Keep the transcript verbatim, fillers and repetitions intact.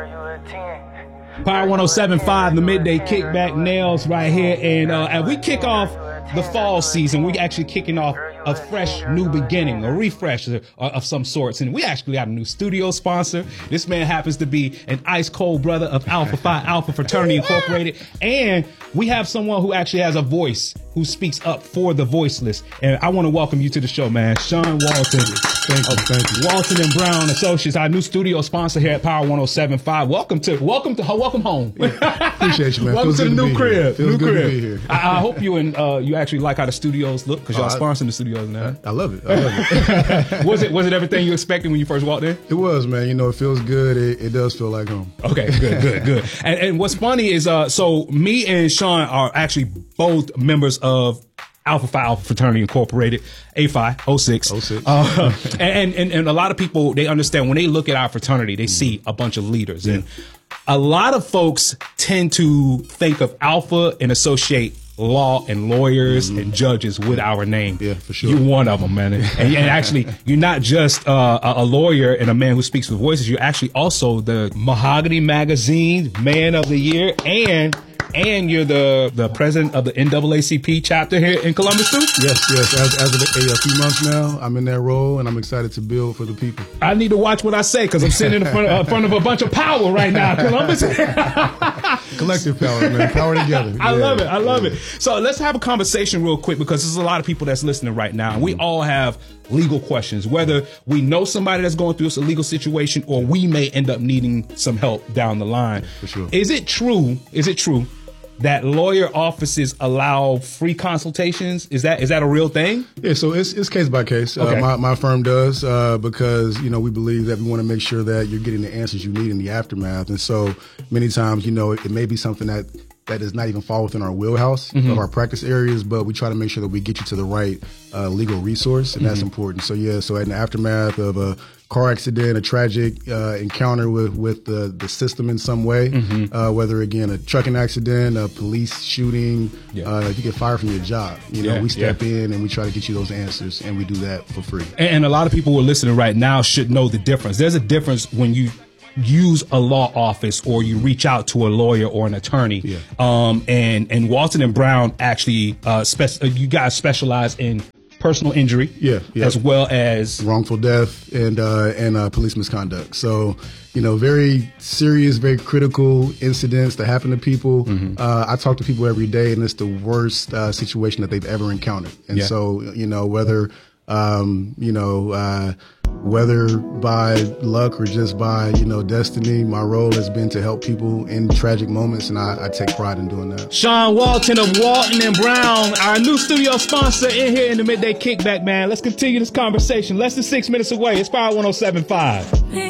Power one oh seven point five, the midday kickback, Nails right here. And uh, as we kick off the fall season, we actually kicking off a fresh new beginning, a refresh of, of some sorts. And we actually got a new studio sponsor. This man happens to be an ice cold brother of Alpha Phi Alpha Fraternity Incorporated. And we have someone who actually has a voice, who speaks up for the voiceless. And I want to welcome you to the show, man. Sean Walton. Thank you, thank you. Walton and Brown Associates, our new studio sponsor here at Power one oh seven point five. Welcome to, welcome to, welcome home. Appreciate you, man. Welcome Feels to the good new be crib. here. Feels New good crib. to be here. I, I hope you and uh, you actually like how the studios look, because y'all Oh, I- sponsoring the studios now. I love it. I love it. was it was it everything you expected when you first walked in? It was, man. You know, it feels good. It, it does feel like home. Okay, good, good, good. And, and what's funny is, uh, so me and Sean are actually both members of Alpha Phi Alpha Fraternity Incorporated, A Phi, oh six. oh six. Uh, and, and, and a lot of people, they understand when they look at our fraternity, they see a bunch of leaders. And a lot of folks tend to think of Alpha and associate law and lawyers mm-hmm. and judges with our name. Yeah, for sure. You're one of them, man. And, and actually, you're not just uh, a, a lawyer and a man who speaks with voices. You're actually also the Mahogany Magazine Man of the Year, and and you're the the president of the N double A C P chapter here in Columbus too. Yes, yes. As, as of a, a few months now, I'm in that role, and I'm excited to build for the people. I need to watch what I say, because I'm sitting in front, uh, front of a bunch of power right now, Columbus. Collective power, man. Power together. I Yeah. love it. I love Yeah. it. So let's have a conversation real quick, because there's a lot of people that's listening right now, and we all have legal questions, whether we know somebody that's going through a legal situation or we may end up needing some help down the line. For sure. Is it true? Is it true that lawyer offices allow free consultations? Is that is that a real thing? Yeah, so it's it's case by case. Okay. Uh, my, my firm does uh, because, you know, we believe that we want to make sure that you're getting the answers you need in the aftermath. And so many times, you know, it, it may be something that that does not even fall within our wheelhouse mm-hmm. of our practice areas, but we try to make sure that we get you to the right uh, legal resource, and mm-hmm. that's important. So yeah, so in the aftermath of a car accident, a tragic uh, encounter with with the, the system in some way, mm-hmm. uh, whether again a trucking accident, a police shooting, yeah. uh, you get fired from your job. You know, yeah, we step yeah. in and we try to get you those answers, and we do that for free. And, and a lot of people who are listening right now should know the difference. There's a difference when you use a law office or you reach out to a lawyer or an attorney. Yeah. Um, and, and Walton and Brown actually, uh, spec- you guys specialize in personal injury, yeah, yeah. as well as wrongful death and uh, and uh, police misconduct. So, you know, very serious, very critical incidents that happen to people. Mm-hmm. Uh, I talk to people every day, and it's the worst uh, situation that they've ever encountered. And yeah. so, you know, whether um, you know. Uh, Whether by luck or just by, you know, destiny, my role has been to help people in tragic moments, and I, I take pride in doing that. Sean Walton of Walton and Brown, our new studio sponsor in here in the Midday Kickback, man. Let's continue this conversation. Less than six minutes away. It's Power one oh seven point five.